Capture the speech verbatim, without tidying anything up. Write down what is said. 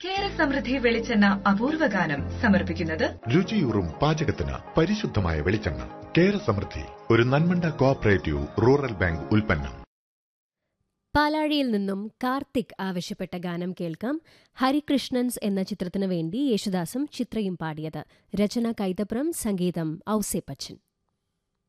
കേരസമൃദ്ധി വെളിച്ചെണ്ണ അപൂർവ ഗാനം സമർപ്പിക്കുന്നത് രുചിയൂറും പാചകത്തിന് പരിശുദ്ധമായ വെളിച്ചെണ്ണ. കേരസമൃദ്ധി, ഒരു നന്മണ്ട കോഓപ്പറേറ്റീവ് റൂറൽ ബാങ്ക് ഉൽപ്പന്നം. പാലാഴിയിൽ നിന്നും കാർത്തിക് ആവശ്യപ്പെട്ട ഗാനം കേൾക്കാം. ഹരികൃഷ്ണൻസ് എന്ന ചിത്രത്തിനു വേണ്ടി യേശുദാസും ചിത്രയും പാടിയത്. രചന കൈതപ്രം, സംഗീതം ഔസേപ്പച്ചൻ.